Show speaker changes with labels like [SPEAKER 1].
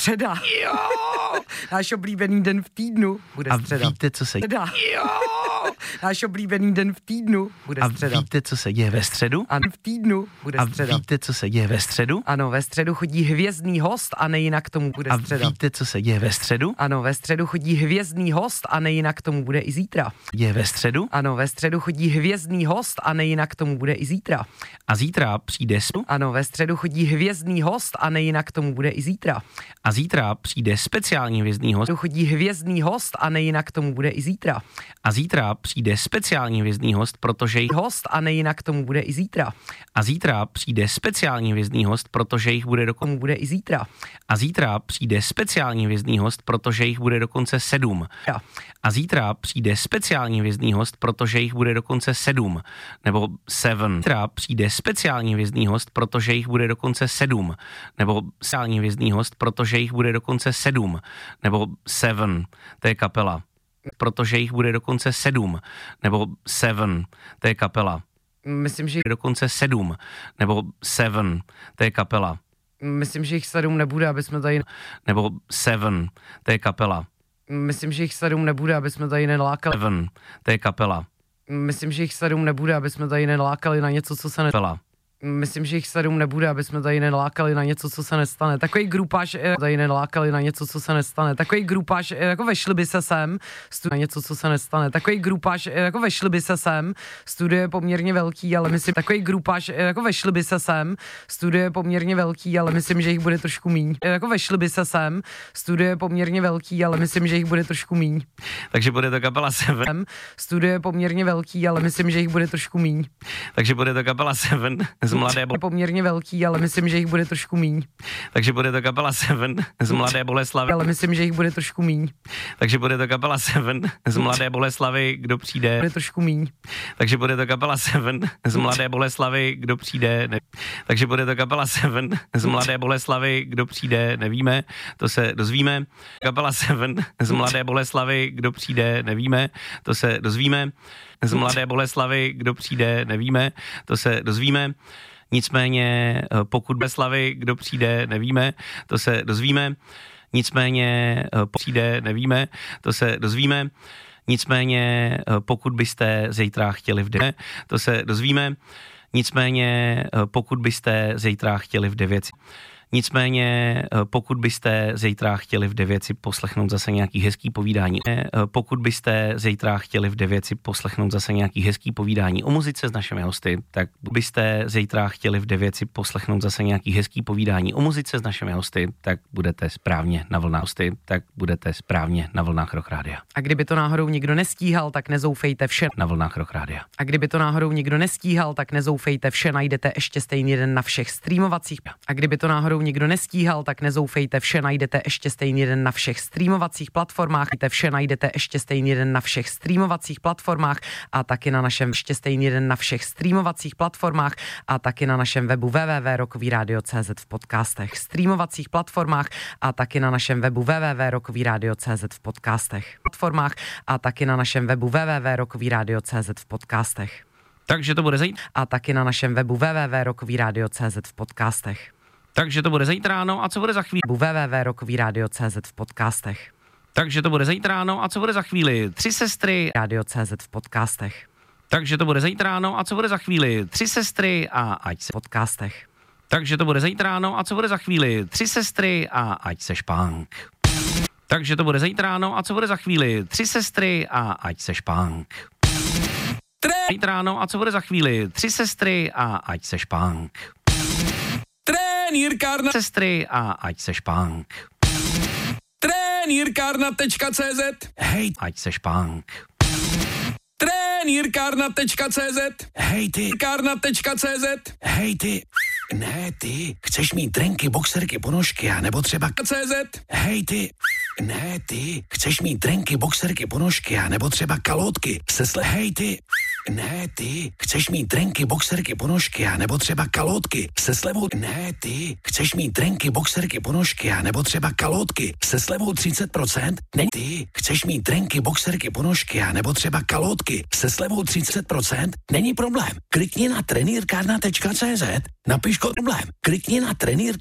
[SPEAKER 1] středa.
[SPEAKER 2] Jo!
[SPEAKER 1] Náš oblíbený den v týdnu bude středa.
[SPEAKER 2] A víte, co se
[SPEAKER 1] středa.
[SPEAKER 2] Jo!
[SPEAKER 1] Náš oblíbený den v týdnu bude středa.
[SPEAKER 2] A víte, co se děje ve středu?
[SPEAKER 1] A v týdnu bude středa.
[SPEAKER 2] A víte, co se děje ve středu?
[SPEAKER 1] Ano, ve středu chodí hvězdný host a nejinak tomu bude středa.
[SPEAKER 2] A víte, co se děje ve středu?
[SPEAKER 1] Ano, ve středu chodí hvězdný host a nejinak tomu bude i zítra.
[SPEAKER 2] Je ve středu?
[SPEAKER 1] Ano, ve středu chodí hvězdný host a nejinak tomu bude i zítra.
[SPEAKER 2] A zítra přijde
[SPEAKER 1] Ano, ve středu chodí hvězdný host a nejinak tomu bude i zítra.
[SPEAKER 2] A zítra přijde speciální hvězdný host.
[SPEAKER 1] Chodí hvězdný host a nejinak tomu bude i zítra.
[SPEAKER 2] A zítra přijde speciální hvězdný host, protože jich
[SPEAKER 1] host a nejinak tomu bude i zítra.
[SPEAKER 2] A zítra přijde speciální hvězdný host, protože jich bude dokonce
[SPEAKER 1] bude i zítra.
[SPEAKER 2] A zítra přijde speciální hvězdný host, protože jich bude dokonce 7. A zítra přijde speciální hvězdný host, protože jich bude dokonce 7 nebo 7. Zítra přijde speciální hvězdný host, protože jich bude dokonce 7 nebo speciální hvězdný host, protože jich bude dokonce 7 nebo 7. To je kapela. Protože jich bude dokonce 7 nebo 7. To je kapela.
[SPEAKER 1] Myslím, že
[SPEAKER 2] dokonce 7 nebo 7. To je kapela.
[SPEAKER 1] Myslím, že jich 7 nebude, aby jsme tady
[SPEAKER 2] nebo 7. To je kapela.
[SPEAKER 1] Myslím, že jich 7 nebude, aby jsme tady nelákali.
[SPEAKER 2] 7. To je kapela.
[SPEAKER 1] Myslím, že jich 7 nebude, aby jsme tady nelákali na něco, co se nestane. Myslím, že jich 7 nebude, aby jsme tady nelákali na něco, co se nestane. Takový grupáž tady nelákali na něco, co se nestane. Takový grupáž jako vešli by se sem, na něco, co se nestane. Takový grupáž jako vešli by se sem, studio je poměrně velký, ale myslím, takový grupáž jako vešli by se sem, studio je poměrně velký, ale myslím, že jich bude trošku míň. Jako vešli by se sem, studio je poměrně velký, ale myslím, že jich bude trošku míň.
[SPEAKER 2] Takže bude to kapela 7.
[SPEAKER 1] Studio je poměrně velký, ale myslím, že jich bude trošku míň.
[SPEAKER 2] Takže bude to kapela 7. Z Mladé
[SPEAKER 1] poměrně velký, ale myslím, že jich bude trošku míň.
[SPEAKER 2] Takže bude to kapela 7 z Mladé Boleslavy.
[SPEAKER 1] Ale myslím, že jich bude trošku míň.
[SPEAKER 2] Takže bude to kapela 7 z Mladé Boleslavy, kdo přijde.
[SPEAKER 1] Bude trošku míň.
[SPEAKER 2] Takže bude to kapela 7 z Mladé Boleslavy, kdo přijde. Takže bude to kapela 7 z Mladé Boleslavy, kdo přijde, nevíme, to se dozvíme. Kapela 7 z Mladé Boleslavy, kdo přijde, nevíme, to se dozvíme. Z Mladé Boleslavy, kdo přijde, nevíme, to se dozvíme. Nicméně, pokud Boleslavy, kdo přijde, nevíme, to se dozvíme. Nicméně, přijde, nevíme, to se dozvíme. Nicméně, pokud byste zítra chtěli v 9, to se dozvíme. Nicméně, pokud byste zítra chtěli v 9. Nicméně, pokud byste zítra chtěli v 9 si poslechnout zase nějaký hezký povídání, pokud byste zítra chtěli v 9 si poslechnout zase nějaký hezký povídání o muzice s našimi hosty, tak byste zítra chtěli v 9 si poslechnout zase nějaký hezký povídání o muzice s našimi hosty, tak budete správně na vlnách hosty, tak budete správně na vlnách Rock Rádia.
[SPEAKER 1] A kdyby to náhodou nikdo nestíhal, tak nezoufejte, vše
[SPEAKER 2] na vlnách Rock Rádia.
[SPEAKER 1] A kdyby to náhodou nikdo nestíhal, tak nezoufejte, vše najdete ještě stejný den na všech streamovacích. A kdyby to náhodou nikdo nestíhal, tak nezoufejte, vše najdete ještě stejný den na všech streamovacích platformách. Vše najdete ještě stejný den na všech streamovacích platformách a taky na našem ještě stejný den na všech streamovacích platformách a taky na našem webu www.rockyradio.cz v podcastech. Streamovacích platformách a taky na našem webu www.rockyradio.cz v podcastech. Platformách a taky na našem webu www.rockyradio.cz v podcastech.
[SPEAKER 2] Takže to bude zítra.
[SPEAKER 1] A taky na našem webu www.rockyradio.cz v podcastech.
[SPEAKER 2] Takže to bude zítra ráno a co bude za chvíli?
[SPEAKER 1] www.rockyradio.cz v podcastech.
[SPEAKER 2] Takže to bude zítra ráno a co bude za chvíli? 3 sestry.
[SPEAKER 1] Radio.cz v podcastech.
[SPEAKER 2] Takže to bude zítra ráno a co bude za chvíli? 3 sestry a ať se...
[SPEAKER 1] podcastech.
[SPEAKER 2] Takže to bude zítra ráno a co bude za chvíli? 3 sestry a ať se špánk. Takže to bude zítra ráno a co bude za chvíli? 3 sestry a ať se špánk. Zítra ráno a co bude za chvíli? 3 sestry a ať se špánk.
[SPEAKER 3] Trenýrkárna
[SPEAKER 2] sestry a ať se špánk.
[SPEAKER 3] Trenýrkárna.cz
[SPEAKER 2] Hej, ať se špánk.
[SPEAKER 3] Trenýrkárna.cz
[SPEAKER 2] Hej ty.
[SPEAKER 3] Trenýrkárna.cz
[SPEAKER 2] Hej ty. Ne ty. Chceš mít drenky, boxerky, ponožky a nebo třeba
[SPEAKER 3] CZ
[SPEAKER 2] Hej ty. Ne ty. Chceš mít drenky, boxerky, ponožky a nebo třeba kalotky se Hej ty. Ne ty. Chceš mít drenky, boxerky, ponožky a nebo třeba kalotky se slevou. Ne ty. Chceš mít drenky, boxerky, ponožky a nebo třeba kalotky se slevou 30%. Ne ty. Chceš mít drenky, boxerky, ponožky a nebo třeba kalotky se slevou 30%. Není problém. Klikni na trenýrkárna.cz, napiš kód problém. Klikni na trenýrkárna.